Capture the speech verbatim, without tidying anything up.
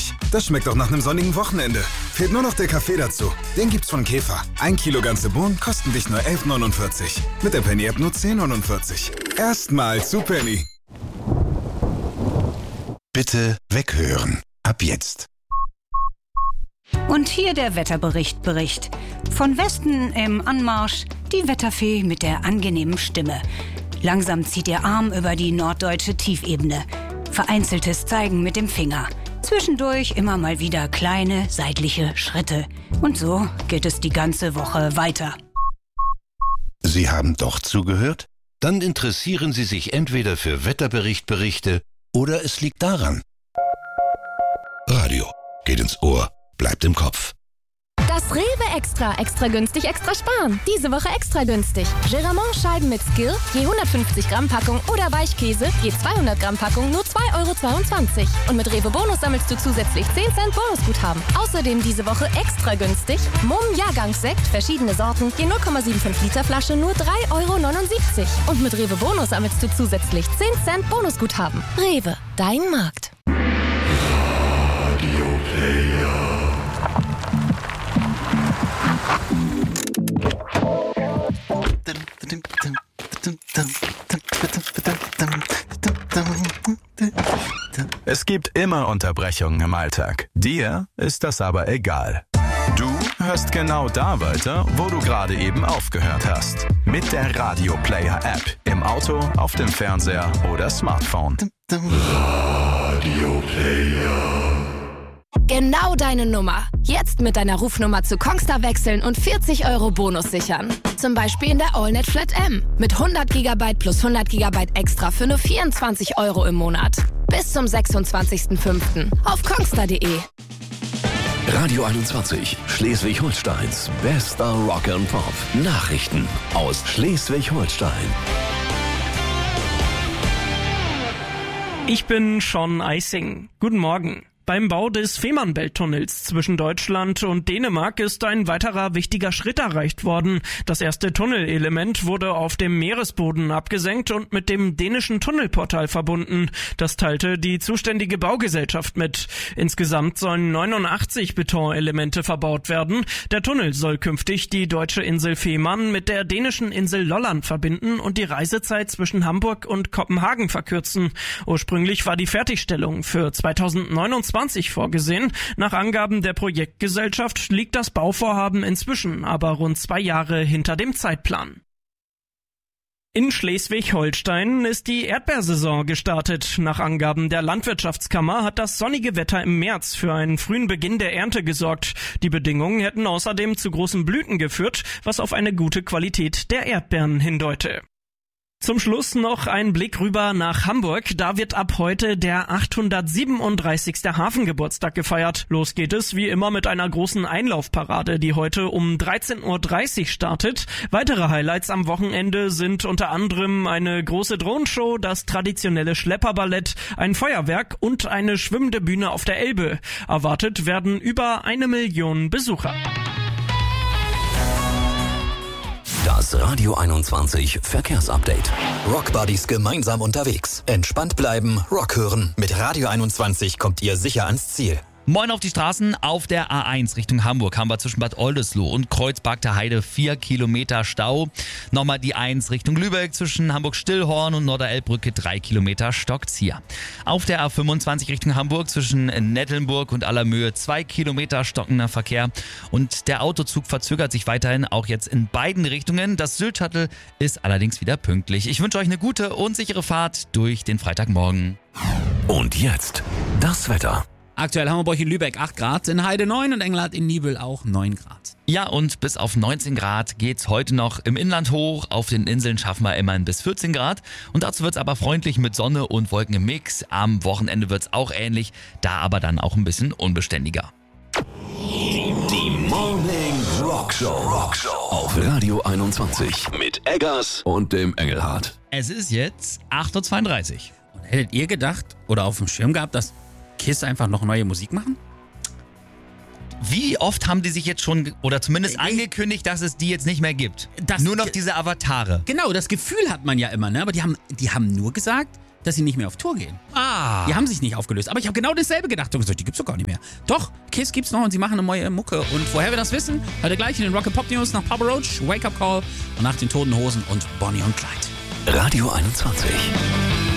neunundvierzig. Das schmeckt auch nach einem sonnigen Wochenende. Fehlt nur noch der Kaffee dazu. Den gibt's von Käfer. Ein Kilo ganze Bohnen kosten dich nur elf neunundvierzig. Mit der Penny-App nur zehn neunundvierzig. Erstmal zu Penny. Bitte weghören. Ab jetzt. Und hier der Wetterbericht Bericht. Von Westen im Anmarsch die Wetterfee mit der angenehmen Stimme. Langsam zieht ihr Arm über die norddeutsche Tiefebene. Vereinzeltes Zeigen mit dem Finger. Zwischendurch immer mal wieder kleine seitliche Schritte. Und so geht es die ganze Woche weiter. Sie haben doch zugehört? Dann interessieren Sie sich entweder für Wetterberichtberichte oder es liegt daran. Radio geht ins Ohr, bleibt im Kopf. Das Rewe Extra. Extra günstig, extra sparen. Diese Woche extra günstig. Geramont-Scheiben mit Skill, je hundertfünfzig Gramm Packung oder Weichkäse, je zweihundert Gramm Packung, nur zwei Euro zweiundzwanzig. Und mit Rewe Bonus sammelst du zusätzlich zehn Cent Bonusguthaben. Außerdem diese Woche extra günstig. Mumm Jahrgangssekt, verschiedene Sorten, je null Komma fünfundsiebzig Liter Flasche, nur drei Euro neunundsiebzig. Und mit Rewe Bonus sammelst du zusätzlich zehn Cent Bonusguthaben. Rewe, dein Markt. Radio Player. Es gibt immer Unterbrechungen im Alltag. Dir ist das aber egal. Du hörst genau da weiter, wo du gerade eben aufgehört hast. Mit der Radio Player App. Im Auto, auf dem Fernseher oder Smartphone. Radio Player. Genau deine Nummer. Jetzt mit deiner Rufnummer zu Kongstar wechseln und vierzig Euro Bonus sichern. Zum Beispiel in der AllNet Flat M. Mit hundert Gigabyte plus hundert Gigabyte extra für nur vierundzwanzig Euro im Monat. Bis zum sechsundzwanzigsten fünften auf kongstar punkt de. Radio einundzwanzig, Schleswig-Holsteins bester Rock and Pop. Nachrichten aus Schleswig-Holstein. Ich bin Sean Eising. Guten Morgen. Beim Bau des Fehmarnbelt-Tunnels zwischen Deutschland und Dänemark ist ein weiterer wichtiger Schritt erreicht worden. Das erste Tunnelelement wurde auf dem Meeresboden abgesenkt und mit dem dänischen Tunnelportal verbunden. Das teilte die zuständige Baugesellschaft mit. Insgesamt sollen neunundachtzig Betonelemente verbaut werden. Der Tunnel soll künftig die deutsche Insel Fehmarn mit der dänischen Insel Lolland verbinden und die Reisezeit zwischen Hamburg und Kopenhagen verkürzen. Ursprünglich war die Fertigstellung für zweitausendneunundzwanzig vorgesehen. Nach Angaben der Projektgesellschaft liegt das Bauvorhaben inzwischen aber rund zwei Jahre hinter dem Zeitplan. In Schleswig-Holstein ist die Erdbeersaison gestartet. Nach Angaben der Landwirtschaftskammer hat das sonnige Wetter im März für einen frühen Beginn der Ernte gesorgt. Die Bedingungen hätten außerdem zu großen Blüten geführt, was auf eine gute Qualität der Erdbeeren hindeute. Zum Schluss noch ein Blick rüber nach Hamburg. Da wird ab heute der achthundertsiebenunddreißigste Hafengeburtstag gefeiert. Los geht es wie immer mit einer großen Einlaufparade, die heute um dreizehn Uhr dreißig startet. Weitere Highlights am Wochenende sind unter anderem eine große Drohnenshow, das traditionelle Schlepperballett, ein Feuerwerk und eine schwimmende Bühne auf der Elbe. Erwartet werden über eine Million Besucher. Das Radio einundzwanzig Verkehrsupdate. Rockbuddies gemeinsam unterwegs. Entspannt bleiben, Rock hören. Mit Radio einundzwanzig kommt ihr sicher ans Ziel. Moin auf die Straßen. Auf der A eins Richtung Hamburg haben wir zwischen Bad Oldesloe und Kreuzberg der Heide vier Kilometer Stau. Nochmal die eins Richtung Lübeck zwischen Hamburg-Stillhorn und Norderelbbrücke drei Kilometer stockt's hier. Auf der A fünfundzwanzig Richtung Hamburg zwischen Nettelnburg und Allermöhe zwei Kilometer stockender Verkehr. Und der Autozug verzögert sich weiterhin auch jetzt in beiden Richtungen. Das Sylt-Shuttle ist allerdings wieder pünktlich. Ich wünsche euch eine gute und sichere Fahrt durch den Freitagmorgen. Und jetzt das Wetter. Aktuell haben wir bei euch in Lübeck acht Grad, in Heide neun und Engelhardt in Nibel auch neun Grad. Ja, und bis auf neunzehn Grad geht's heute noch im Inland hoch. Auf den Inseln schaffen wir immerhin bis vierzehn Grad. Und dazu wird's aber freundlich mit Sonne und Wolken im Mix. Am Wochenende wird's auch ähnlich, da aber dann auch ein bisschen unbeständiger. Die, die Morning Rock Show. Rock Show auf Radio einundzwanzig mit Eggers und dem Engelhardt. Es ist jetzt acht Uhr zweiunddreißig. Und hättet ihr gedacht oder auf dem Schirm gehabt, dass KISS einfach noch neue Musik machen? Wie oft haben die sich jetzt schon, oder zumindest angekündigt, dass es die jetzt nicht mehr gibt? Das nur noch diese Avatare. Genau, das Gefühl hat man ja immer, ne? Aber die haben, die haben nur gesagt, dass sie nicht mehr auf Tour gehen. Ah. Die haben sich nicht aufgelöst. Aber ich habe genau dasselbe gedacht und gesagt, die gibt's doch gar nicht mehr. Doch, Kiss gibt's noch und sie machen eine neue Mucke. Und woher wir das wissen, heute gleich in den Rock and Pop News nach Papa Roach, Wake Up Call und nach den Toten Hosen und Bonnie und Clyde. Radio einundzwanzig.